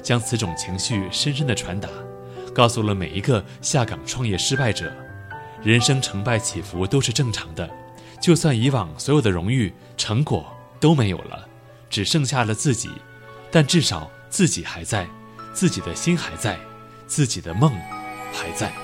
将此种情绪深深地传达，告诉了每一个下岗创业失败者，人生成败起伏都是正常的，就算以往所有的荣誉成果都没有了，只剩下了自己，但至少自己还在，自己的心还在，自己的梦还在。